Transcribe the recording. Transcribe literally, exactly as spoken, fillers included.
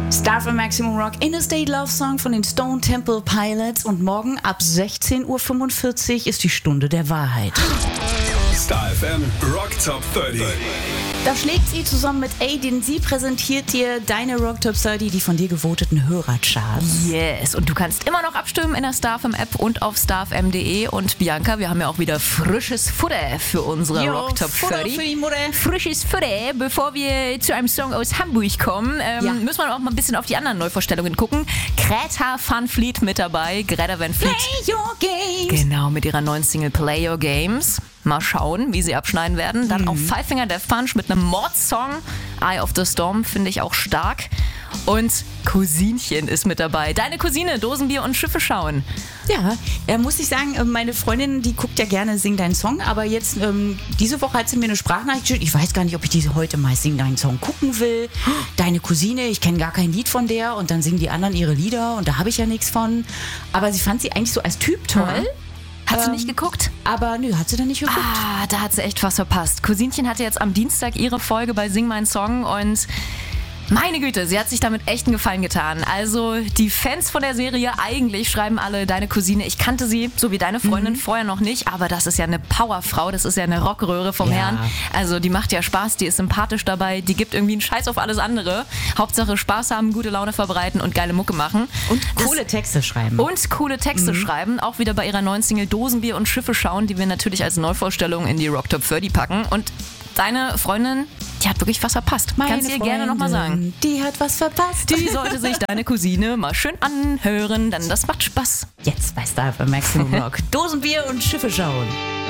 Star für Maximum Rock, Interstate Love Song von den Stone Temple Pilots. Und morgen ab sechzehn Uhr fünfundvierzig ist die Stunde der Wahrheit. Star F M Rock Top dreißig. Da schlägt sie zusammen mit Aidin. Sie präsentiert dir deine Rock Top dreißig, die von dir gevoteten Hörercharts. Yes, und du kannst immer noch abstimmen in der Star F M App und auf starfm punkt de. Und Bianca, wir haben ja auch wieder frisches Futter für unsere Jo, Rock Top Futter dreißig. für die Mutter. Frisches Futter. Bevor wir zu einem Song aus Hamburg kommen, ähm, Ja. müssen wir auch mal ein bisschen auf die anderen Neuvorstellungen gucken. Greta Van Fleet mit dabei. Greta Van Fleet. Play your games. Genau, mit ihrer neuen Single Play Your Games. Mal schauen, wie sie abschneiden werden. Dann auf Five Finger Death Punch mit einem Mordsong. Eye of the Storm finde ich auch stark. Und Cousinchen ist mit dabei. Deine Cousine, Dosenbier und Schiffe schauen. Ja, äh, muss ich sagen, äh, meine Freundin, die guckt ja gerne Sing Deinen Song, aber jetzt, ähm, diese Woche hat sie mir eine Sprachnachricht geschickt. Ich weiß gar nicht, ob ich diese heute mal Sing Deinen Song gucken will. Deine Cousine, ich kenne gar kein Lied von der und dann singen die anderen ihre Lieder und da habe ich ja nichts von. Aber sie fand sie eigentlich so als Typ toll. Hat sie Ähm, nicht geguckt? Aber nö, hat sie dann nicht geguckt. Ah, da hat sie echt was verpasst. Cousinchen hatte jetzt am Dienstag ihre Folge bei Sing Mein Song und meine Güte, sie hat sich damit echt einen Gefallen getan. Also die Fans von der Serie eigentlich schreiben alle, deine Cousine, ich kannte sie, so wie deine Freundin, vorher noch nicht, aber das ist ja eine Powerfrau, das ist ja eine Rockröhre vom Ja. Herrn. Also die macht ja Spaß, die ist sympathisch dabei, die gibt irgendwie einen Scheiß auf alles andere. Hauptsache Spaß haben, gute Laune verbreiten und geile Mucke machen. Und Das- coole Texte schreiben. Und coole Texte schreiben, auch wieder bei ihrer neuen Single Dosenbier und Schiffe schauen, die wir natürlich als Neuvorstellung in die Rock Top dreißig packen. Und deine Freundin, die hat wirklich was verpasst. Kannst du ihr gerne nochmal sagen. Die hat was verpasst. Die sollte sich deine Cousine mal schön anhören, denn das macht Spaß. Jetzt bei Star für Maximum Rock. Dosenbier und Schiffe schauen.